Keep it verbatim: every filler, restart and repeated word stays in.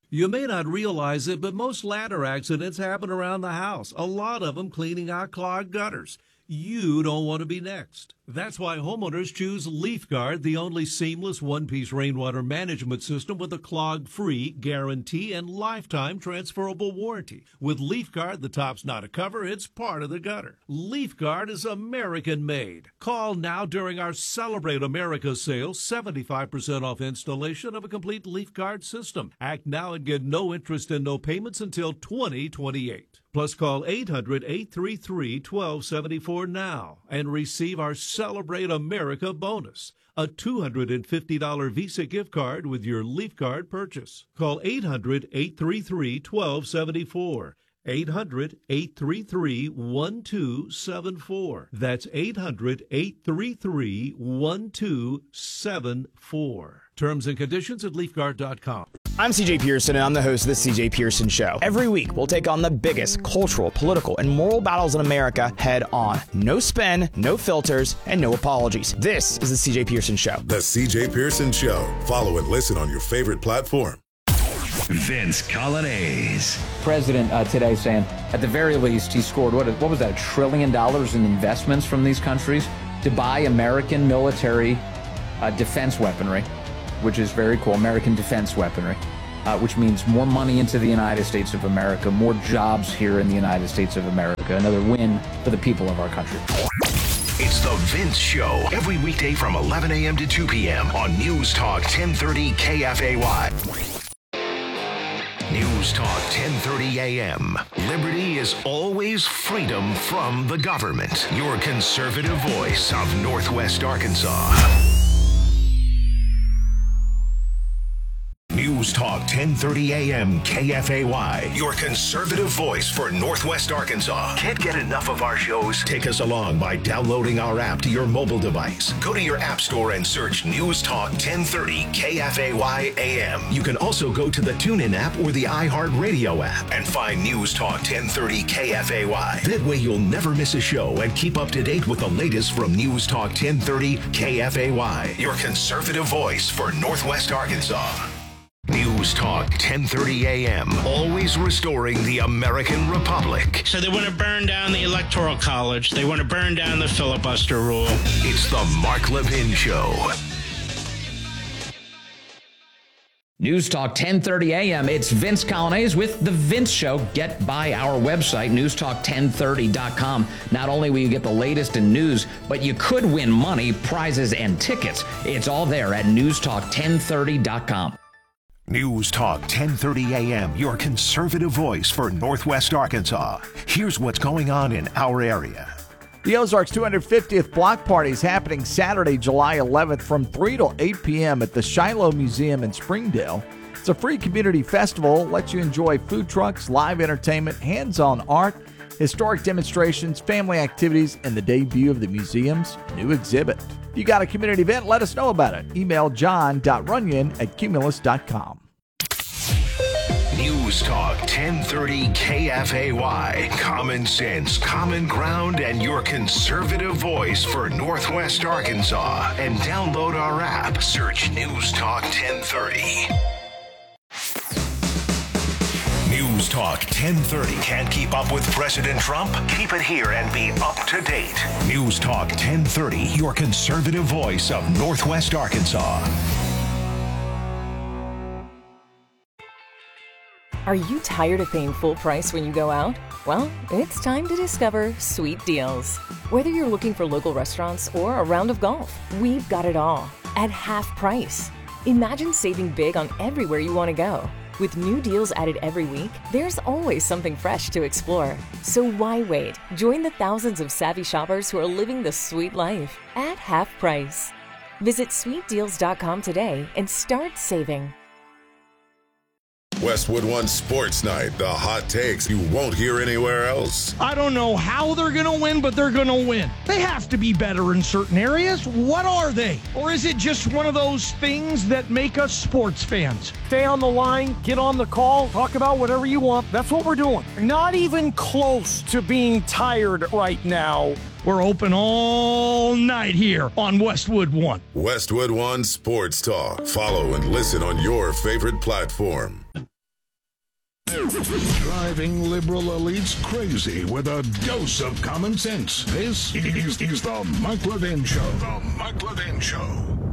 You may not realize it, but most ladder accidents happen around the house, a lot of them cleaning out clogged gutters. You don't want to be next. That's why homeowners choose LeafGuard, the only seamless one-piece rainwater management system with a clog-free guarantee and lifetime transferable warranty. With LeafGuard, the top's not a cover, it's part of the gutter. LeafGuard is American-made. Call now during our Celebrate America sale, seventy-five percent off installation of a complete LeafGuard system. Act now and get no interest and no payments until twenty twenty-eight. Plus, call eight hundred, eight three three, one two seven four now and receive our Celebrate America bonus, a two hundred fifty dollars Visa gift card with your LeafGuard purchase. Call eight hundred, eight three three, one two seven four. eight hundred, eight three three, one two seven four. That's eight hundred, eight three three, one two seven four. Terms and conditions at leaf guard dot com. I'm C J Pearson, and I'm the host of The C J Pearson Show. Every week, we'll take on the biggest cultural, political, and moral battles in America head on. No spin, no filters, and no apologies. This is The C J Pearson Show. The C J Pearson Show. Follow and listen on your favorite platform. Vince Coglianese. President uh, today saying, at the very least, he scored, what, what was that, a trillion dollars in investments from these countries to buy American military uh, defense weaponry, which is very cool, American defense weaponry, uh, which means more money into the United States of America, more jobs here in the United States of America, another win for the people of our country. It's the Vince Show, every weekday from eleven a.m. to two p.m. on News Talk ten thirty K F A Y. News Talk ten thirty a.m. Liberty is always freedom from the government. Your conservative voice of Northwest Arkansas. News Talk ten thirty a.m. K F A Y. Your conservative voice for Northwest Arkansas. Can't get enough of our shows? Take us along by downloading our app to your mobile device. Go to your app store and search News Talk ten thirty K F A Y A M. You can also go to the TuneIn app or the iHeartRadio app and find News Talk ten thirty K F A Y. That way you'll never miss a show and keep up to date with the latest from News Talk ten thirty K F A Y. Your conservative voice for Northwest Arkansas. News Talk ten thirty a.m. Always restoring the American Republic. So they want to burn down the Electoral College. They want to burn down the filibuster rule. It's the Mark Levin Show. News Talk ten thirty a.m. It's Vince Coglianese with The Vince Show. Get by our website, news talk ten thirty dot com. Not only will you get the latest in news, but you could win money, prizes, and tickets. It's all there at news talk ten thirty dot com. News Talk ten thirty a.m., your conservative voice for Northwest Arkansas. Here's what's going on in our area. The Ozarks two hundred fiftieth Block Party is happening Saturday, July eleventh from three till eight p.m. at the Shiloh Museum in Springdale. It's a free community festival, lets you enjoy food trucks, live entertainment, hands-on art, historic demonstrations, family activities, and the debut of the museum's new exhibit. If you got a community event, let us know about it. Email john dot runyon at cumulus dot com. News Talk ten thirty K F A Y. Common sense, common ground, and your conservative voice for Northwest Arkansas. And download our app. Search News Talk ten thirty. News Talk ten thirty. Can't keep up with President Trump? Keep it here and be up to date. News Talk ten thirty, your conservative voice of Northwest Arkansas. Are you tired of paying full price when you go out? Well, it's time to discover Sweet Deals. Whether you're looking for local restaurants or a round of golf, we've got it all at half price. Imagine saving big on everywhere you want to go. With new deals added every week, there's always something fresh to explore. So why wait? Join the thousands of savvy shoppers who are living the sweet life at half price. Visit sweet deals dot com today and start saving. Westwood One Sports Night, the hot takes you won't hear anywhere else. I don't know how they're going to win, but they're going to win. They have to be better in certain areas. What are they? Or is it just one of those things that make us sports fans? Stay on the line, get on the call, talk about whatever you want. That's what we're doing. Not even close to being tired right now. We're open all night here on Westwood One. Westwood One Sports Talk. Follow and listen on your favorite platform. Driving liberal elites crazy with a dose of common sense. This is, is the Mike Levin Show. The Mike Levin Show.